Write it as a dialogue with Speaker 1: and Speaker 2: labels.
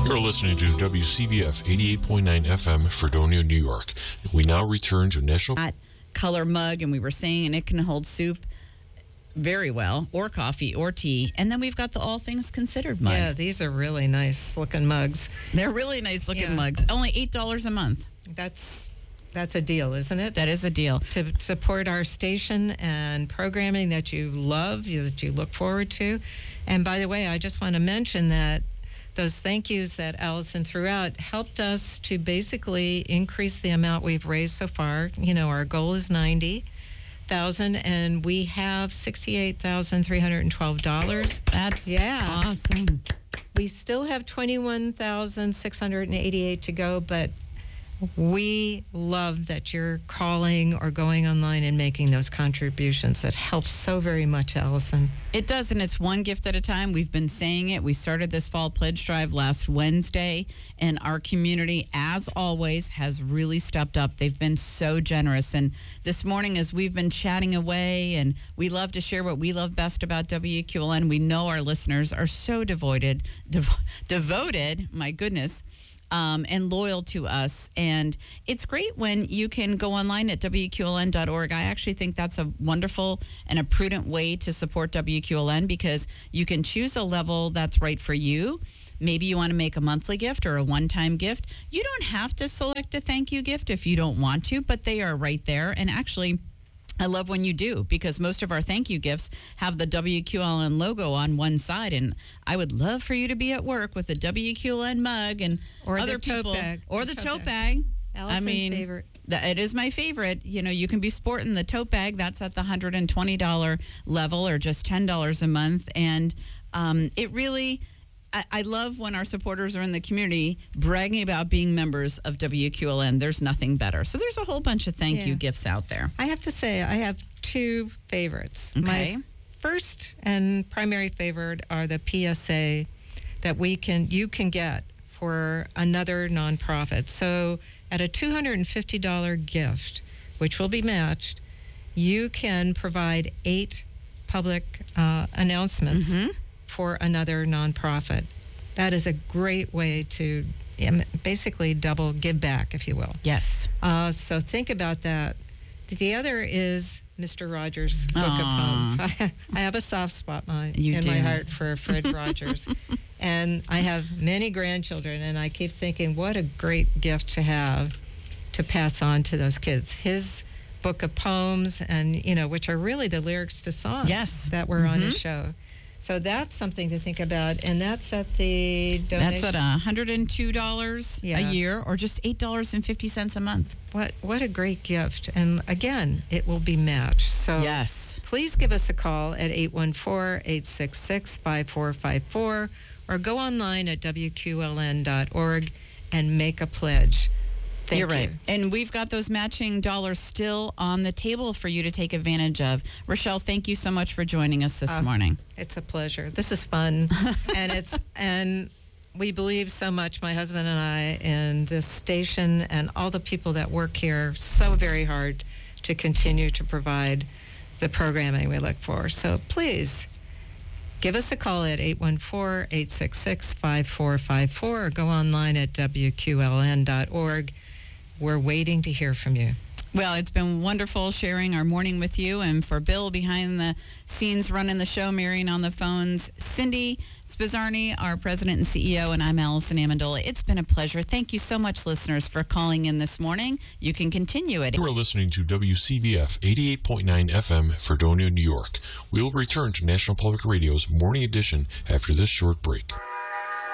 Speaker 1: You're listening to WCBF 88.9 FM, Fredonia, New York. We now return to National
Speaker 2: Color mug, and we were saying, and it can hold soup very well, or coffee, or tea. And then we've got the All Things Considered mug.
Speaker 3: Yeah, these are really nice looking mugs.
Speaker 2: They're really nice looking mugs. Only $8 a month.
Speaker 3: That's a deal, isn't it?
Speaker 2: That is a deal.
Speaker 3: To support our station and programming that you love, that you look forward to. And by the way, I just want to mention that those thank yous that Allison threw out helped us to basically increase the amount we've raised so far. You know, our goal is $90,000, and we have $68,312.
Speaker 2: That's awesome.
Speaker 3: We still have $21,688 to go, but we love that you're calling or going online and making those contributions. It helps so very much, Allison.
Speaker 2: It does, and it's one gift at a time. We've been saying it. We started this fall pledge drive last Wednesday, and our community, as always, has really stepped up. They've been so generous. And this morning, as we've been chatting away, and we love to share what we love best about WQLN, we know our listeners are so devoted, my goodness, and loyal to us. And it's great when you can go online at WQLN.org. I actually think that's a wonderful and a prudent way to support WQLN, because you can choose a level that's right for you. Maybe you want to make a monthly gift or a one-time gift. You don't have to select a thank you gift if you don't want to, but they are right there. And actually, I love when you do, because most of our thank you gifts have the WQLN logo on one side, and I would love for you to be at work with a WQLN mug and
Speaker 3: or
Speaker 2: other
Speaker 3: the tote
Speaker 2: people
Speaker 3: bag.
Speaker 2: or the tote bag.
Speaker 3: Allison's favorite.
Speaker 2: It is my favorite. You know, you can be sporting the tote bag. That's at the $120 level, or just $10 a month, and it really. I love when our supporters are in the community bragging about being members of WQLN. There's nothing better. So there's a whole bunch of thank you gifts out there.
Speaker 3: I have to say, I have two favorites.
Speaker 2: Okay.
Speaker 3: My first and primary favorite are the PSA that you can get for another nonprofit. So at a $250 gift, which will be matched, you can provide 8 public announcements for another nonprofit. That is a great way to basically double give back, if you will.
Speaker 2: Yes.
Speaker 3: So think about that. The other is Mr. Rogers' book of poems. I have a soft spot in my heart for Fred Rogers. And I have many grandchildren, and I keep thinking, what a great gift to have to pass on to those kids. His book of poems, and which are really the lyrics to songs that were on his show. So that's something to think about, and that's at the donation.
Speaker 2: That's at $102 a year, or just $8.50 a month.
Speaker 3: What a great gift. And again, it will be matched. So please give us a call at 814-866-5454, or go online at WQLN.org and make a pledge. You're right.
Speaker 2: And we've got those matching dollars still on the table for you to take advantage of. Rochelle, thank you so much for joining us this morning.
Speaker 3: It's a pleasure. This is fun. and we believe so much, my husband and I, in this station and all the people that work here so very hard to continue to provide the programming we look for. So please give us a call at 814-866-5454, or go online at WQLN.org. We're waiting to hear from you.
Speaker 2: Well, it's been wonderful sharing our morning with you. And for Bill behind the scenes running the show, Marion on the phones, Cindy Spizzarni, our president and CEO, and I'm Allison Amendola. It's been a pleasure. Thank you so much, listeners, for calling in this morning. You can continue it.
Speaker 1: You are listening to WCBF 88.9 FM, Fredonia, New York. We will return to National Public Radio's Morning Edition after this short break.